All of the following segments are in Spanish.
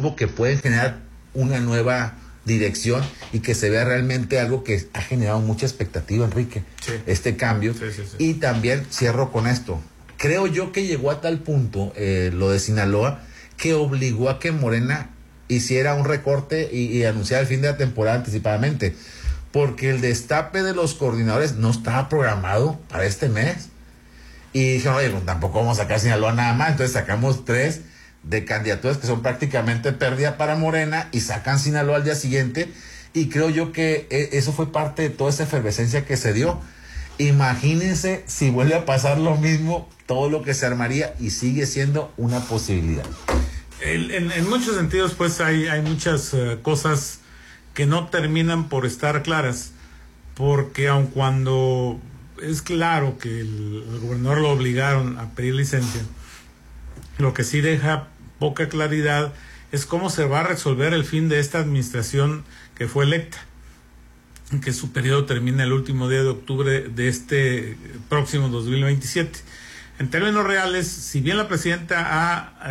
algo que puede generar una nueva dirección y que se vea realmente algo que ha generado mucha expectativa, Enrique, este cambio. Y también cierro con esto. Creo yo que llegó a tal punto lo de Sinaloa que obligó a que Morena hiciera un recorte y anunciara el fin de la temporada anticipadamente, porque el destape de los coordinadores no estaba programado para este mes. Y dijeron, oye, tampoco vamos a sacar Sinaloa nada más, entonces sacamos 3 de candidaturas que son prácticamente pérdida para Morena y sacan Sinaloa al día siguiente. Y creo yo que eso fue parte de toda esa efervescencia que se dio. Imagínense si vuelve a pasar lo mismo, todo lo que se armaría, y sigue siendo una posibilidad. En muchos sentidos, pues hay muchas cosas que no terminan por estar claras, porque aun cuando es claro que el gobernador lo obligaron a pedir licencia, lo que sí deja poca claridad es cómo se va a resolver el fin de esta administración que fue electa, que su periodo termina el último día de octubre de este próximo 2027. En términos reales, si bien la presidenta ha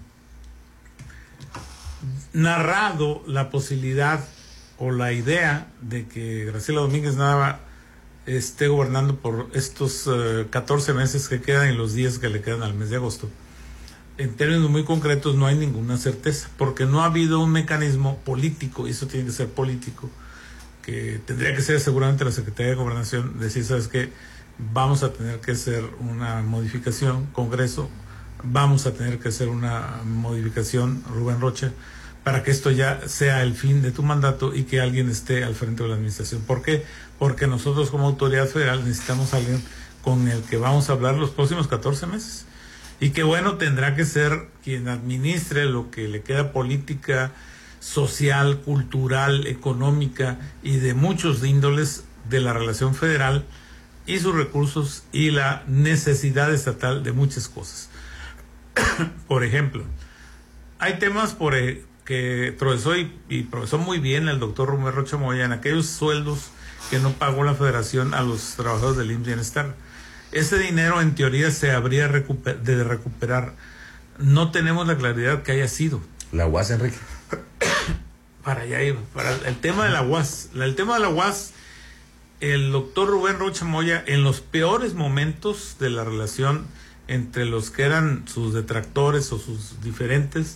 narrado la posibilidad o la idea de que Graciela Domínguez Nava esté gobernando por estos 14 meses que quedan y los días que le quedan al mes de agosto, en términos muy concretos no hay ninguna certeza, porque no ha habido un mecanismo político, y eso tiene que ser político, que tendría que ser seguramente la Secretaría de Gobernación, decir, ¿sabes qué? Vamos a tener que hacer una modificación, Congreso, vamos a tener que hacer una modificación, Rubén Rocha, para que esto ya sea el fin de tu mandato y que alguien esté al frente de la administración. ¿Por qué? Porque nosotros como autoridad federal necesitamos a alguien con el que vamos a hablar los próximos 14 meses. Y que bueno, tendrá que ser quien administre lo que le queda política, social, cultural, económica y de muchos índoles de la relación federal y sus recursos y la necesidad estatal de muchas cosas. Por ejemplo, hay temas que progresó y progresó muy bien el doctor Rubén Rocha Moya en aquellos sueldos que no pagó la federación a los trabajadores del IMSS Bienestar. Ese dinero en teoría se habría de recuperar. No tenemos la claridad que haya sido. La UAS, Enrique. Para allá iba. Para el tema de la UAS. El tema de la UAS, el doctor Rubén Rocha Moya, en los peores momentos de la relación entre los que eran sus detractores o sus diferentes,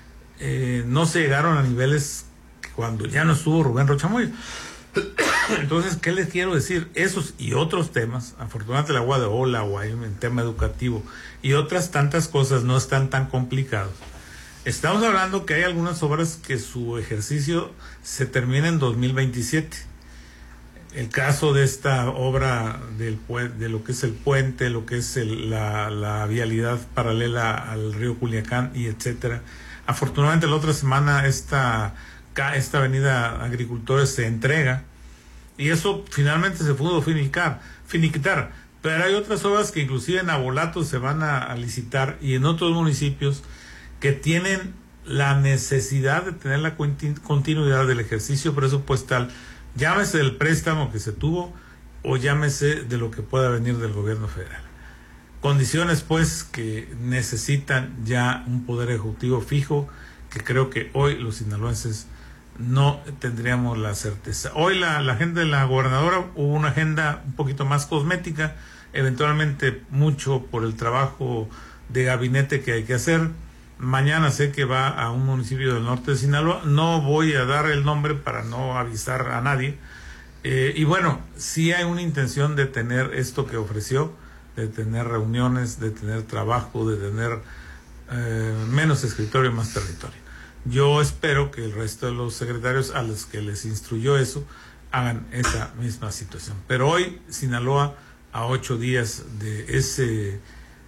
no se llegaron a niveles cuando ya no estuvo Rubén Rocha Moya. Entonces, ¿qué les quiero decir? Esos y otros temas, afortunadamente la agua de Ola, en tema educativo y otras tantas cosas no están tan complicados. Estamos hablando que hay algunas obras que su ejercicio se termina en 2027. El caso de esta obra de lo que es el puente, lo que es la vialidad paralela al río Culiacán y etcétera. Afortunadamente la otra semana esta avenida Agricultores se entrega y eso finalmente se pudo finiquitar, pero hay otras obras que inclusive en Abolato se van a licitar y en otros municipios que tienen la necesidad de tener la continuidad del ejercicio presupuestal, llámese del préstamo que se tuvo o llámese de lo que pueda venir del gobierno federal. Condiciones pues que necesitan ya un poder ejecutivo fijo, que creo que hoy los sinaloenses no tendríamos la certeza. Hoy la agenda de la gobernadora hubo una agenda un poquito más cosmética, eventualmente mucho por el trabajo de gabinete que hay que hacer. Mañana sé que va a un municipio del norte de Sinaloa, no voy a dar el nombre para no avisar a nadie, y bueno, sí hay una intención de tener esto que ofreció, de tener reuniones, de tener trabajo, de tener menos escritorio, más territorio. Yo espero que el resto de los secretarios a los que les instruyó eso hagan esa misma situación. Pero hoy Sinaloa, a 8 días de ese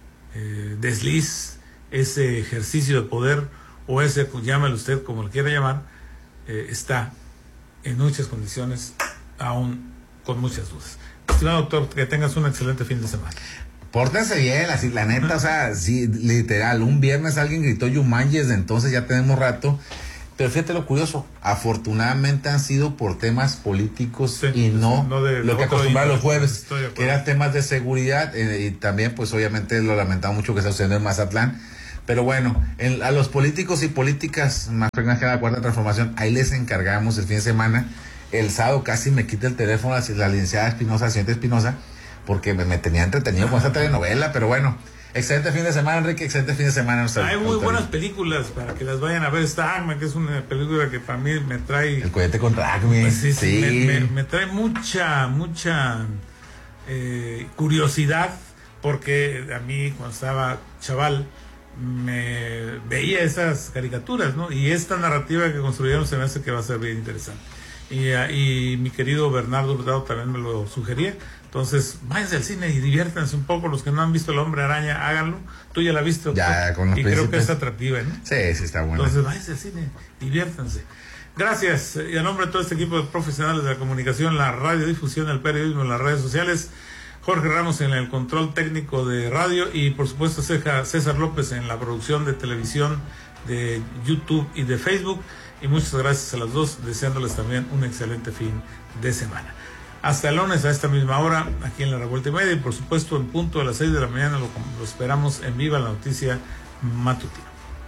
desliz, ese ejercicio de poder, o ese, llámelo usted como le quiera llamar, está en muchas condiciones, aún con muchas dudas. Estimado doctor, que tengas un excelente fin de semana. Pórtense bien, así, la neta, o sea, sí, literal, un viernes alguien gritó Yumanji, desde entonces ya tenemos rato, pero fíjate lo curioso, afortunadamente han sido por temas políticos, sí, y no de lo que acostumbraban los jueves, que eran temas de seguridad, y también, pues obviamente lo lamentamos mucho que está sucediendo en Mazatlán, Pero bueno, a los políticos y políticas, más que la Cuarta Transformación, ahí les encargamos el fin de semana. El sábado casi me quita el teléfono la licenciada Espinosa, la señorita Espinosa, porque me tenía entretenido con esta telenovela, pero bueno. Excelente fin de semana, Enrique, excelente fin de semana. Hay muy buenas películas para que las vayan a ver. Está Acme, que es una película que para mí me trae... El cohete contra Acme. Pues sí. Me trae mucha curiosidad, porque a mí cuando estaba chaval me veía esas caricaturas, ¿no? Y esta narrativa que construyeron se me hace que va a ser bien interesante. Y mi querido Bernardo Hurtado también me lo sugería. Entonces, váyanse al cine y diviértanse un poco. Los que no han visto El Hombre Araña, háganlo. Tú ya la viste, ya, con los y príncipes. Creo que es atractiva, ¿no? Sí, está buena. Entonces, váyanse al cine, diviértanse. Gracias. Y a nombre de todo este equipo de profesionales de la comunicación, la radiodifusión, el periodismo, las redes sociales, Jorge Ramos en el control técnico de radio y, por supuesto, César López en la producción de televisión, de YouTube y de Facebook. Y muchas gracias a las dos, deseándoles también un excelente fin de semana. Hasta el lunes a esta misma hora, aquí en La Revuelta y Media, y por supuesto en punto a las 6 de la mañana lo esperamos en Viva la Noticia Matutina.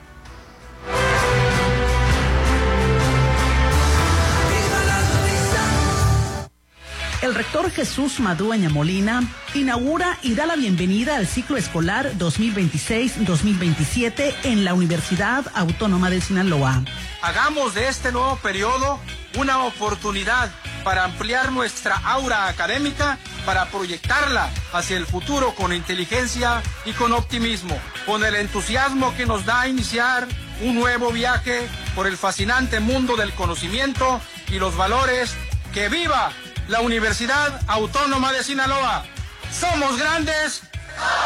El rector Jesús Madueña Molina inaugura y da la bienvenida al ciclo escolar 2026-2027 en la Universidad Autónoma de Sinaloa. Hagamos de este nuevo periodo una oportunidad para ampliar nuestra aura académica, para proyectarla hacia el futuro con inteligencia y con optimismo, con el entusiasmo que nos da iniciar un nuevo viaje por el fascinante mundo del conocimiento y los valores. ¡Que viva la Universidad Autónoma de Sinaloa! ¡Somos grandes!